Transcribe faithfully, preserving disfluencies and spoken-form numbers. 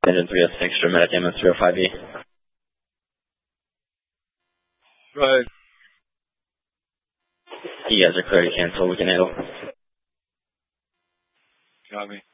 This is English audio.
Engine three oh six, dramatic M S three oh five E. Right. You guys are clear to cancel, we can handle. Got me.